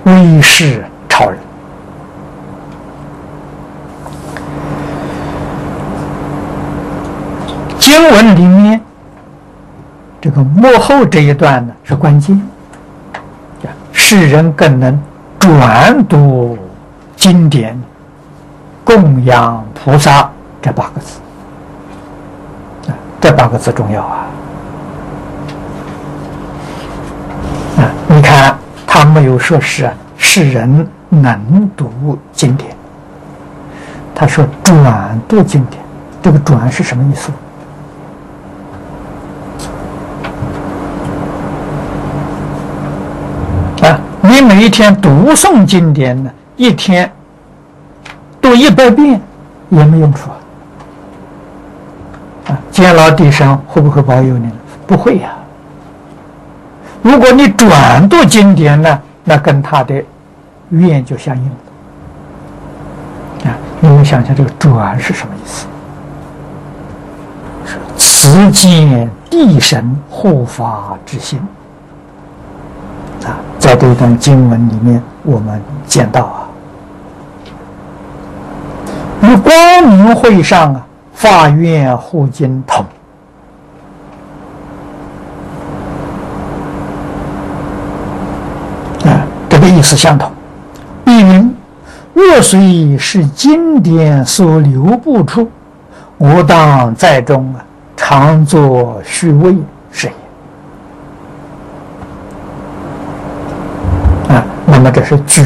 威势超人。经文里面这个末后这一段呢是关键，世人更能转读经典，供养菩萨这8个字，这8个字重要啊！你看他没有说是世人能读经典，他说转读经典，这个转是什么意思？你每一天读诵经典呢，一天读100遍也没用处啊！监牢地上会不会保佑你呢？不会呀。如果你转读经典呢，那跟他的愿就相应了啊！你们想想这个转是什么意思？慈见地神护法之心。在这段经文里面，我们见到啊，与光明会上啊，法院护经同这个意思相同。必云：若虽是经典所留不出，我当在中啊，常作虚伪是也。那么这是举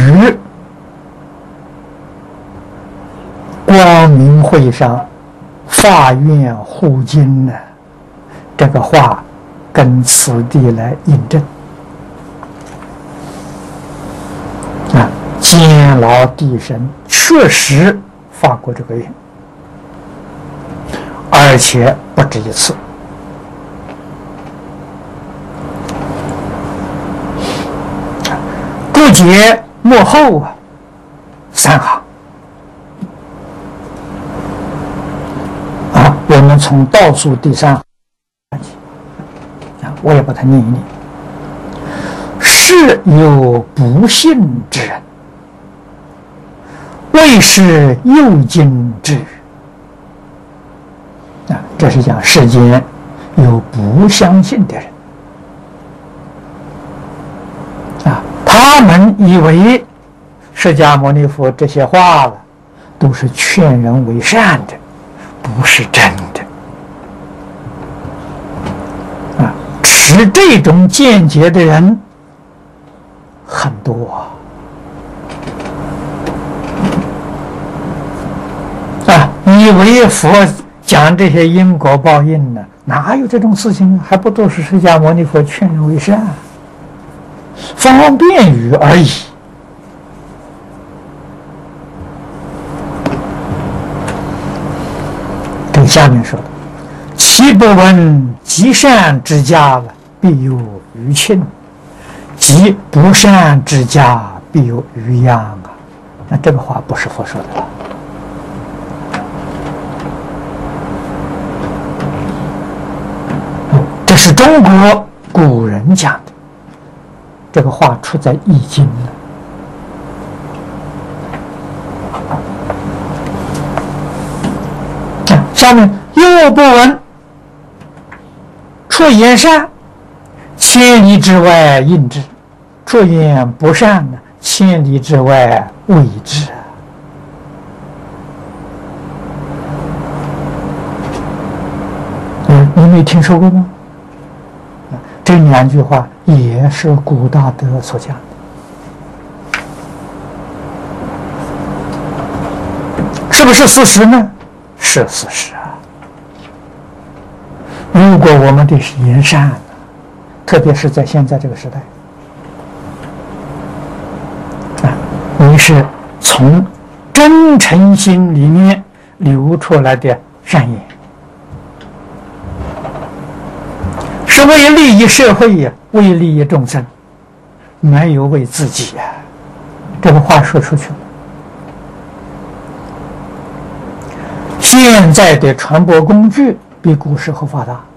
光明会上法院护经呢，这个话跟此地来印证啊，监牢地神确实发过这个愿，而且不止一次。注解末后啊3行啊，我们从倒数第3行我也把它念一念。是有不信之人，为是诱经之啊，这是讲世间有不相信的人。他们以为释迦牟尼佛这些话了，都是劝人为善的，不是真的啊！持这种见解的人很多啊！以为佛讲这些因果报应呢，哪有这种事情呢？还不都是释迦牟尼佛劝人为善？方便语而已。跟下面说的，其不闻极善之家了，必有余庆；极不善之家，必有余殃啊！那这个话不是佛说的了。这是中国古人讲的。这个话出在《易经》了。下面又不闻出言善，千里之外应之；出言不善呢，千里之外谓之。你没听说过吗？这2句话也是古大德所讲的，是不是事实呢？是事实啊。如果我们对言善，特别是在现在这个时代啊，你是从真诚心里面流出来的善言，是为利益社会呀，为利益众生，没有为自己呀。这个话说出去了。现在的传播工具比古时候发达，